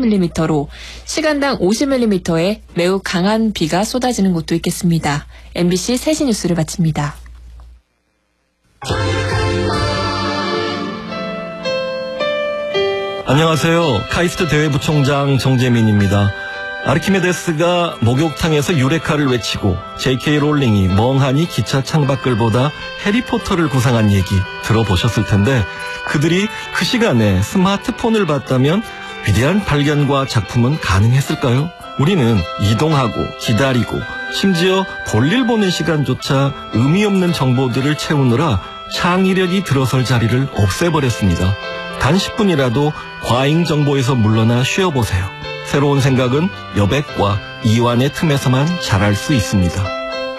30mm로 시간당 50mm의 매우 강한 비가 쏟아지는 곳도 있겠습니다. MBC 3시 뉴스를 마칩니다. 안녕하세요. 카이스트 대외부총장 정재민입니다. 아르키메데스가 목욕탕에서 유레카를 외치고 J.K. 롤링이 멍하니 기차 창밖을 보다 해리포터를 구상한 얘기 들어보셨을 텐데, 그들이 그 시간에 스마트폰을 봤다면 위대한 발견과 작품은 가능했을까요? 우리는 이동하고 기다리고 심지어 볼일 보는 시간조차 의미 없는 정보들을 채우느라 창의력이 들어설 자리를 없애버렸습니다. 단 10분이라도 과잉 정보에서 물러나 쉬어보세요. 새로운 생각은 여백과 이완의 틈에서만 자랄 수 있습니다.